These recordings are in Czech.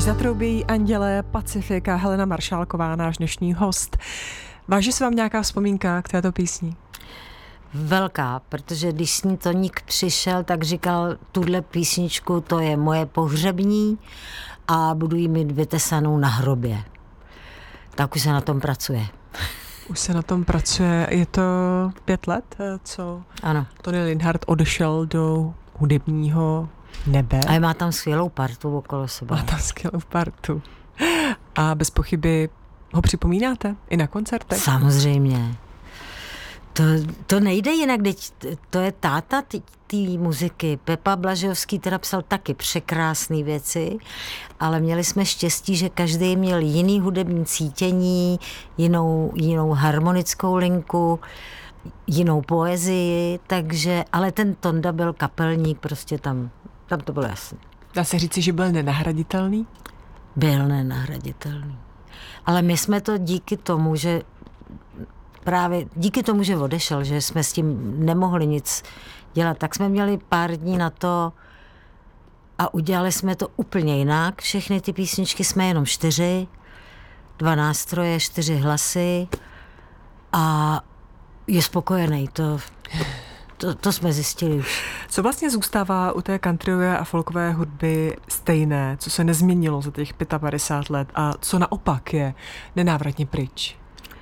Až zatroubějí anděle, Pacifika, Helena Maršálková, náš dnešní host. Váží se vám nějaká vzpomínka k této písni? Velká, protože když s ní Toník přišel, tak říkal, tuhle písničku, to je moje pohřební a budu jí mít vytesanou na hrobě. Tak už se na tom pracuje. Už se na tom pracuje. Je to 5 let, co Ano. Tony Linhart odešel do hudebního nebe. A má tam skvělou partu okolo sebe. Má tam skvělou partu. A bez pochyby ho připomínáte i na koncertech? Samozřejmě. To nejde jinak, to je táta té muziky. Pepa Blažejovský teda psal taky překrásné věci, ale měli jsme štěstí, že každý měl jiný hudební cítění, jinou harmonickou linku, jinou poezii, takže, ale ten Tonda byl kapelník, prostě tam to bylo jasné. Dá se říci, že byl nenahraditelný? Byl nenahraditelný. Ale my jsme to díky tomu, že odešel, že jsme s tím nemohli nic dělat, tak jsme měli pár dní na to a udělali jsme to úplně jinak. Všechny ty písničky jsme jenom 4, 2 nástroje, 4 hlasy a je spokojený. To jsme zjistili už. Co vlastně zůstává u té countryové a folkové hudby stejné, co se nezměnilo za těch 55 let a co naopak je nenávratně pryč?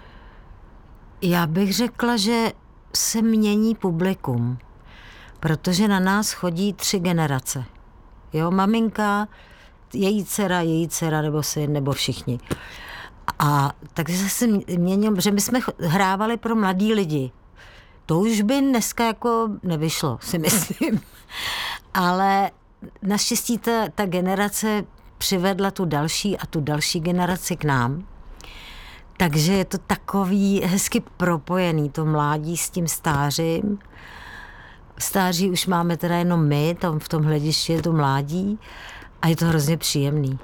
Já bych řekla, že se mění publikum, protože na nás chodí 3 generace. Jo, maminka, její dcera nebo syn, nebo všichni. A takže se měnilo, že my jsme hrávali pro mladý lidi. To už by dneska jako nevyšlo, si myslím. Ale naštěstí ta generace přivedla tu další generaci k nám. Takže je to takový hezky propojený, to mládí s tím stářím. V stáří už máme teda jenom my, tam v tom hledišti je to mládí a je to hrozně příjemný.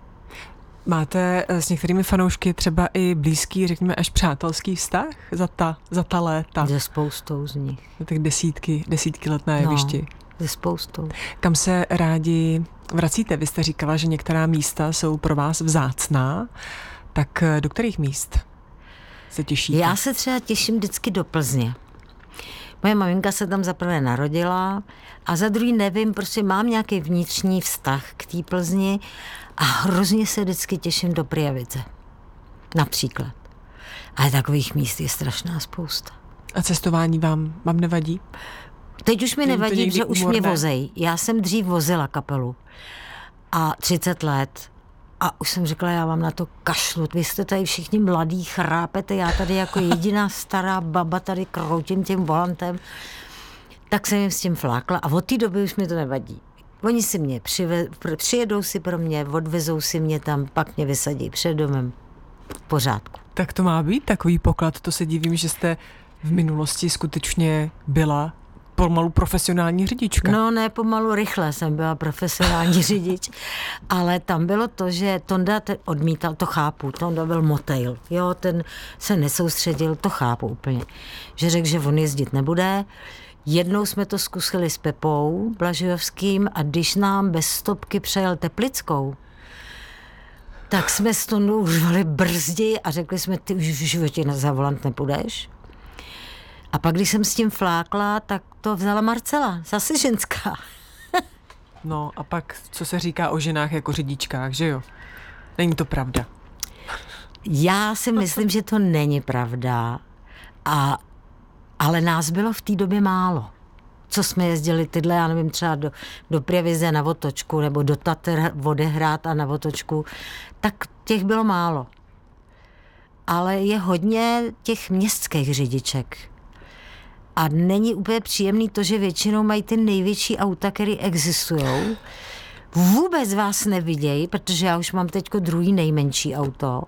Máte s některými fanoušky třeba i blízký, řekněme až přátelský vztah za ta léta? Se spoustou z nich. Tak desítky let na jevišti. Se spoustou. Kam se rádi vracíte? Vy jste říkala, že některá místa jsou pro vás vzácná. Tak do kterých míst se těšíte? Já se třeba těším vždycky do Plzně. Moje maminka se tam za prvé narodila a za druhý nevím, prostě mám nějaký vnitřní vztah k té Plzni a hrozně se vždycky těším do Prijavice. Například. Ale takových míst je strašná spousta. A cestování vám nevadí? Teď už mi nevadí, protože už mě vozej. Já jsem dřív vozila kapelu. A 30 let. A už jsem řekla, já vám na to kašlu. Vy jste tady všichni mladí, chrápete, já tady jako jediná stará baba tady kroutím tím volantem. Tak jsem jim s tím flákla a od té doby už mi to nevadí. Oni si mě přijedou si pro mě, odvezou si mě tam, pak mě vysadí před domem. V pořádku. Tak to má být takový poklad, to se divím, že jste v minulosti skutečně byla pomalu profesionální řidička. No ne, pomalu rychle jsem byla profesionální řidič, ale tam bylo to, že Tonda odmítal, to chápu, Tonda byl motejl, jo, ten se nesoustředil, to chápu úplně, že řekl, že on jezdit nebude. Jednou jsme to zkusili s Pepou Blažejovským a když nám bez stopky přejel Teplickou, tak jsme s Tondou užvali brzdi a řekli jsme, ty už v životě za volant nepůjdeš. A pak, když jsem s tím flákla, tak to vzala Marcela, zase ženská. No a pak, co se říká o ženách jako řidičkách, že jo? Není to pravda. Já si myslím, že to není pravda, ale nás bylo v té době málo. Co jsme jezdili tyhle, já nevím, třeba do Prievidze na otočku, nebo do Tater odehrát a na otočku, tak těch bylo málo. Ale je hodně těch městských řidiček. A není úplně příjemný to, že většinou mají ty největší auta, které existují. Vůbec vás nevidějí, protože já už mám teďko druhý nejmenší auto.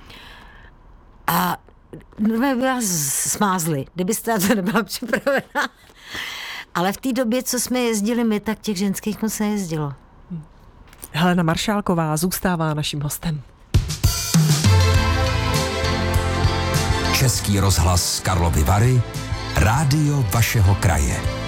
A by vás smázli, kdybyste na to nebyla připravená. Ale v té době, co jsme jezdili my, tak těch ženských moc nejezdilo. Helena Maršálková zůstává naším hostem. Český rozhlas Karlovy Vary, rádio vašeho kraje.